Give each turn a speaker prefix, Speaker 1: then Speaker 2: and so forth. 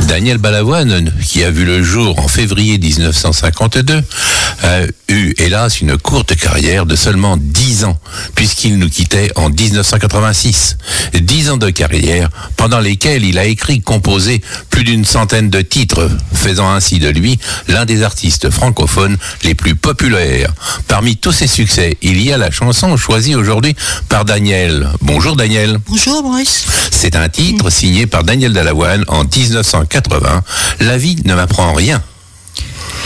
Speaker 1: Daniel Balavoine, qui a vu le jour en février 1952, a eu, hélas, une courte carrière de seulement 10 ans, puisqu'il nous quittait en 1986. 10 ans de carrière, pendant lesquels il a écrit, composé plus d'une centaine de titres, faisant ainsi de lui l'un des artistes francophones les plus populaires. Parmi tous ses succès, il y a la chanson choisie aujourd'hui par Daniel. Bonjour Daniel.
Speaker 2: Bonjour Maurice.
Speaker 1: C'est un titre signé par Daniel Balavoine en 1980. La vie ne m'apprend rien.